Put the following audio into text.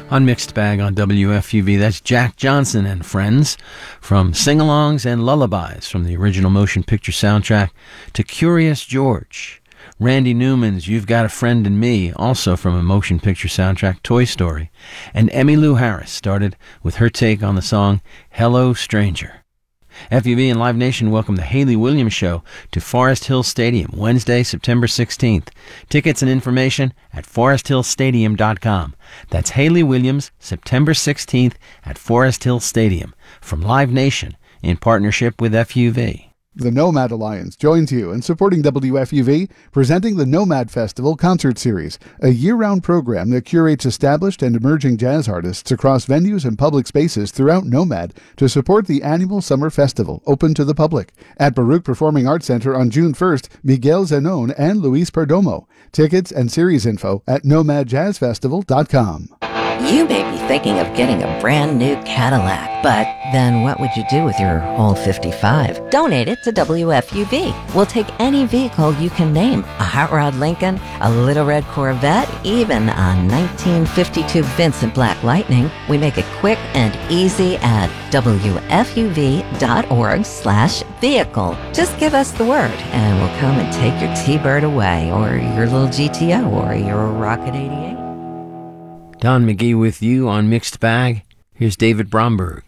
On Mixed Bag on WFUV, that's Jack Johnson and Friends, from sing-alongs and lullabies from the original motion picture soundtrack to Curious George. Randy Newman's You've Got a Friend in Me, also from a motion picture soundtrack, Toy Story. And Emmylou Harris started with her take on the song Hello Stranger. FUV and Live Nation welcome the Hayley Williams Show to Forest Hill Stadium Wednesday, September 16th. Tickets and information at foresthillstadium.com. That's Hayley Williams, September 16th at Forest Hill Stadium from Live Nation in partnership with FUV. The Nomad Alliance joins you in supporting WFUV, presenting the Nomad Festival Concert Series, a year-round program that curates established and emerging jazz artists across venues and public spaces throughout Nomad to support the annual summer festival, open to the public. At Baruch Performing Arts Center on June 1st, Miguel Zenon and Luis Perdomo. Tickets and series info at nomadjazzfestival.com. You may be thinking of getting a brand new Cadillac, but then what would you do with your old 55? Donate it to WFUV. We'll take any vehicle you can name. A hot rod Lincoln, a little red Corvette, even a 1952 Vincent Black Lightning. We make it quick and easy at WFUV.org/vehicle. Just give us the word and we'll come and take your T-Bird away, or your little GTO, or your Rocket 88. Don McGee with you on Mixed Bag. Here's David Bromberg.